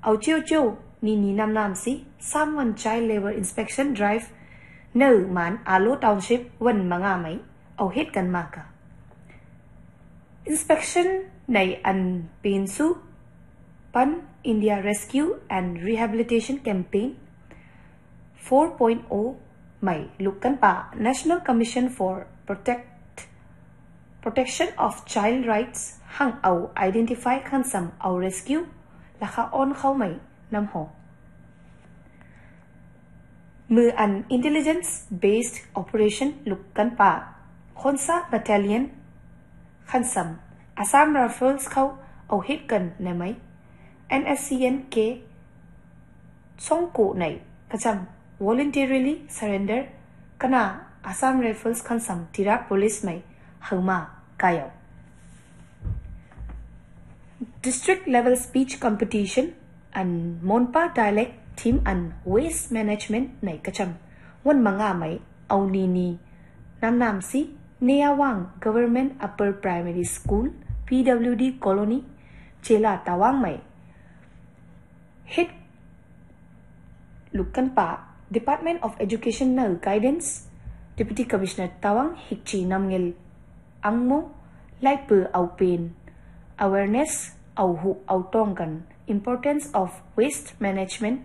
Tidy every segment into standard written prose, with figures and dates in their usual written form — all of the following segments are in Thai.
เอาเจียวเจียวนี่นำสิ3 วัน child labor inspection drive เนื้อมันอาโลทาวน์ชิพวันมังอาไหมเอาเหตุกันมากะ inspection ในอันเป็นสุปัน India Rescue and Rehabilitation Campaign 4.0 ไม่ลุกกันป่า National Commission for Protection of Child Rights หังเอา identify ขันซ้ำเอา rescue และข้าอ้อนเข้าไม่นำหอมืออัน intelligence based operation ลุกกันป่าคอนซา battalion ขันซ้ำ Assam Rifles เขาเอาเหตุกันในไหม NSCN-K ส่งกูในกระจำ voluntarily surrender ขณะ Assam Rifles ขันซ้ำที่รัก police ไหมหึงมากายเอา district level speech competition อัน Monpa dialect team อัน waste management ในกระจำวันมังอาไหมเอานีนำสิเนียวัง government upper primary school PWD colony เจลาตาวังไหมเฮ็ดลุกกันป่า Department of Education เนอ guidance Deputy Commissioner ตาวังฮิกจีนำเงินอังโมไล่เปือเอาเป็น awareness เอาหุเอาต้องกัน importance of waste management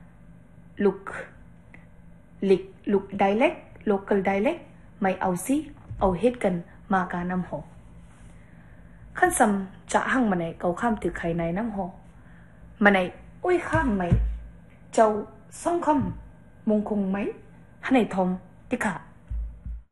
ลุก dialect local dialect ไม่เอาสิเอาเฮ็ดกันมาการนำหอขั้นซ้ำจะหั่งมาในเกาข้ามตึกไข่ในน้ำหอมาในอุ้ยข้ามไหมเจ้าซ่องคำมงคงไหมให้ในทอมติกะ